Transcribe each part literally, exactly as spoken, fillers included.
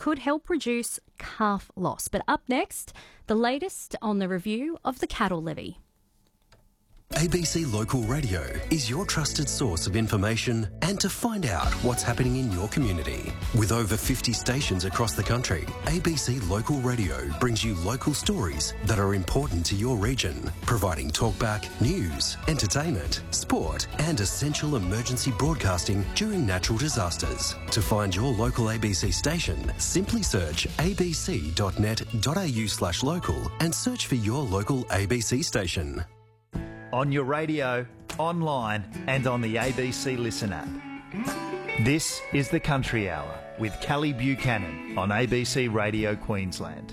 could help reduce calf loss. But up next, the latest on the review of the cattle levy. A B C Local Radio is your trusted source of information and to find out what's happening in your community. With over fifty stations across the country, A B C Local Radio brings you local stories that are important to your region, providing talkback, news, entertainment, sport and essential emergency broadcasting during natural disasters. To find your local A B C station, simply search abc.net.au slash local and search for your local A B C station. On your radio, online and on the A B C Listen app. This is the Country Hour with Callie Buchanan on A B C Radio Queensland.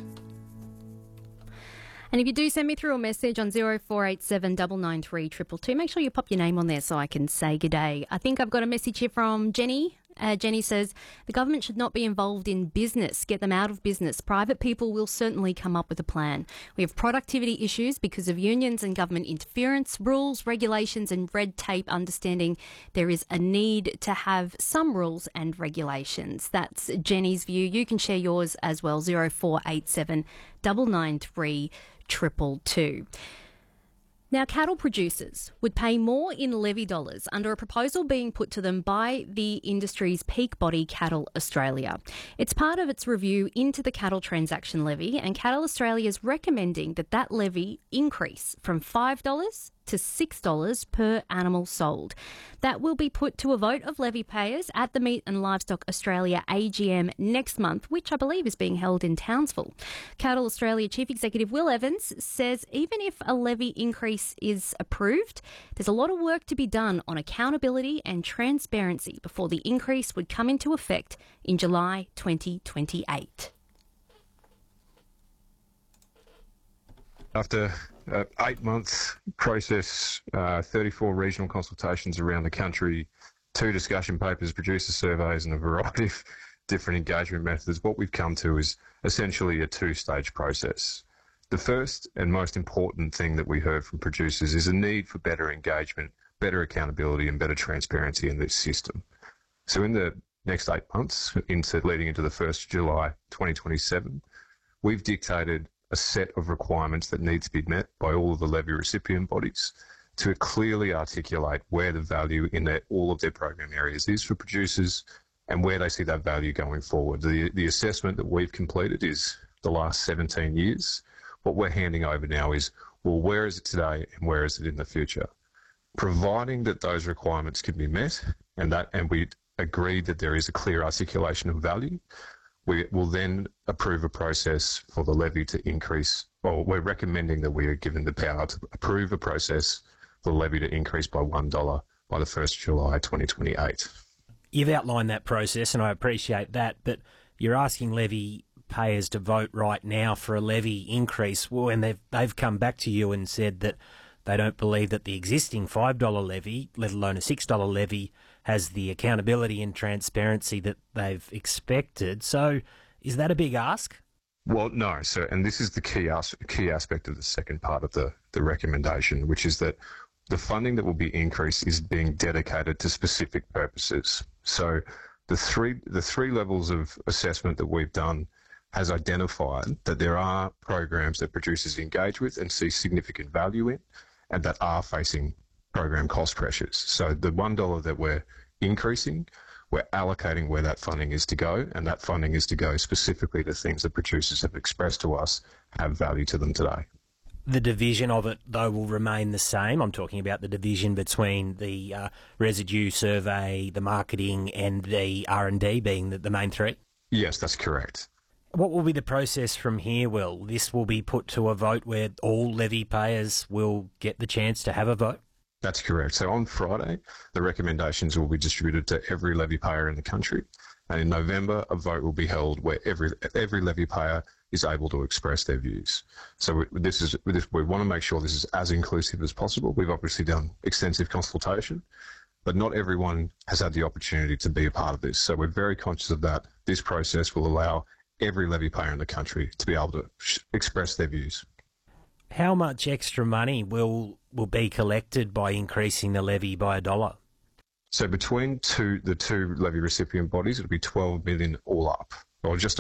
And if you do send me through a message on zero four eight seven nine nine three two two two, make sure you pop your name on there so I can say good day. I think I've got a message here from Jenny. Uh, Jenny says, the government should not be involved in business. Get them out of business. Private people will certainly come up with a plan. We have productivity issues because of unions and government interference, rules, regulations and red tape. Understanding there is a need to have some rules and regulations. That's Jenny's view. You can share yours as well, zero four eight seven nine nine three two two two. Now, cattle producers would pay more in levy dollars under a proposal being put to them by the industry's peak body, Cattle Australia. It's part of its review into the cattle transaction levy, and Cattle Australia is recommending that that levy increase from five dollars to six dollars per animal sold. That will be put to a vote of levy payers at the Meat and Livestock Australia A G M next month, which I believe is being held in Townsville. Cattle Australia Chief Executive Will Evans says even if a levy increase is approved, there's a lot of work to be done on accountability and transparency before the increase would come into effect in July twenty twenty-eight. After uh, eight months process, uh, thirty-four regional consultations around the country, two discussion papers, producer surveys and a variety of different engagement methods, what we've come to is essentially a two-stage process. The first and most important thing that we heard from producers is a need for better engagement, better accountability and better transparency in this system. So in the next eight months, into leading into the first of July twenty twenty-seven, we've dictated a set of requirements that need to be met by all of the levy recipient bodies to clearly articulate where the value in their, all of their program areas is for producers and where they see that value going forward. The, the assessment that we've completed is the last seventeen years. What we're handing over now is, well, where is it today and where is it in the future? Providing that those requirements can be met and that, and we agreed that there is a clear articulation of value, we will then approve a process for the levy to increase. Well, we're recommending that we are given the power to approve a process for the levy to increase by one dollar by the first of July twenty twenty-eight. You've outlined that process and I appreciate that, but you're asking levy payers to vote right now for a levy increase when they've, they've come back to you and said that they don't believe that the existing five dollar levy, let alone a six dollar levy, has the accountability and transparency that they've expected. So is that a big ask? Well, no. So, and this is the key as- key aspect of the second part of the, the recommendation, which is that the funding that will be increased is being dedicated to specific purposes. So the three the three levels of assessment that we've done has identified that there are programs that producers engage with and see significant value in and that are facing program cost pressures. So the one dollar that we're increasing, we're allocating where that funding is to go, and that funding is to go specifically to things that producers have expressed to us have value to them today. The division of it, though, will remain the same. I'm talking about the division between the uh, residue survey, the marketing and the R and D being the, the main three? Yes, that's correct. What will be the process from here, Will? This will be put to a vote where all levy payers will get the chance to have a vote? That's correct. So on Friday, the recommendations will be distributed to every levy payer in the country. And in November, a vote will be held where every every levy payer is able to express their views. So we, this is this, we want to make sure this is as inclusive as possible. We've obviously done extensive consultation, but not everyone has had the opportunity to be a part of this. So we're very conscious of that. This process will allow every levy payer in the country to be able to sh- express their views. How much extra money will will be collected by increasing the levy by a dollar? So between two the two levy recipient bodies, it'll be twelve million all up, or just